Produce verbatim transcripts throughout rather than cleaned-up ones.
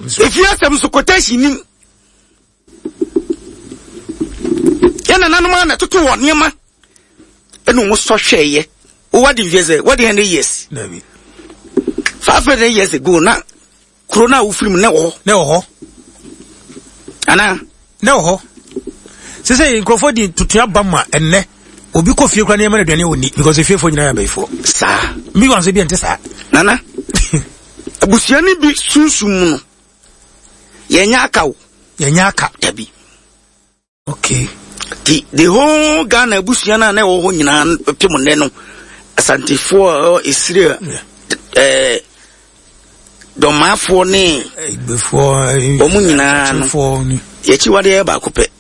If you have some so quotation, yana nanuma na tutu wa niema. Enu mo so hwe ye. What did you say? What the hundred years? Nabi. Five hundred years ago na corona ufrim na wo. Na wo. Ana na wo. Se say nkrofo di tutua bamma enne. Obi ko fie kra na yema na duane woni because fie fo nyina ya baifo. Sa. Mi wan se bi ente sa. Nana. Abusiani bi sunsum no. Yenya aka wo. Yenya aka. Dabi. Okay. The the whole Ghana abusiana na wo ho nyina pepem ne no. Asante for Israel. Eh domafo ne before omu nyina no. For ni. Ye chi wade ba ko pe.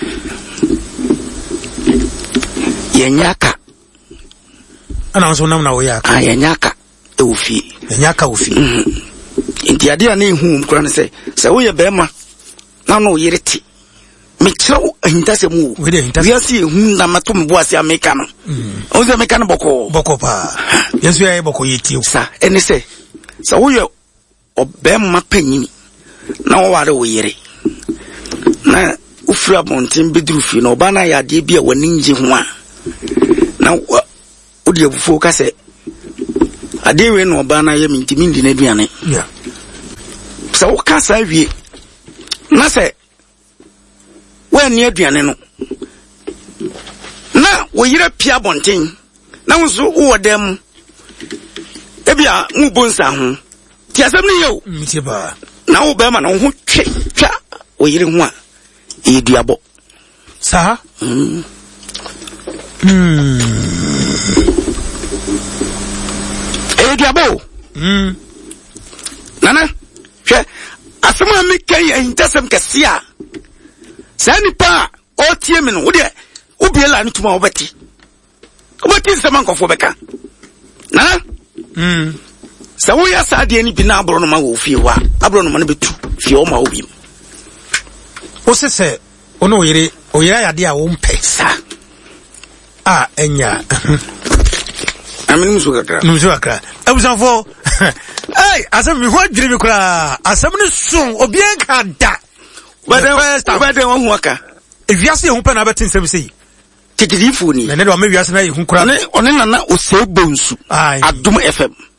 Yenyaka. Ana nso nam na wo ya aka. Ah yenyaka e wo fie. Yenyaka wo fie. Mhm. Inti ade na ehu mkura ne se se wo ye bema na no yereti. Me kiro ahintase mu. We dey ahintase. We asi ehu na mato mbo asi America no. Mhm. O se America no boko. Boko pa. Yesu ya boko yeti o. Sa eni se se wo ye obema panyini na wo ware wo yere. Na ufura bontin bedru fi no ba na ya de bia wani nje ho a. Na wo de abufo ka se ade we no ba na ye mintimi ndi na duane. Yeah. So wo ka sa wie na se we ni aduane no na wo yire pia bonten na wo so wo dem e bia mu bonsa ho ti asem ni yo miti ba na wo be ma na ho twe twa wo yire ho a e duabo sa mm mm e duabo mm nana hwe asema mi kai intasem kasia sani pa o tie me no wo de wo bie la ntuma wo beti wo beti sema nkofo beka nana mm sa wo ya sa de ni bi na abro no ma wo fie wa abro no ma no betu fie o ma wo bi o se se ono yire o yira ya de a wo mpe sa ah enya amini musu kakra musu kakra abusan fo ai asem mi ho adwire bi kura asem ni sun obi en ka da bada bada wo hu aka ewiase hu pa na betin sem sei titirifu ni na ne do ma wiase na hu kura ne one na na o se bonsu adum F M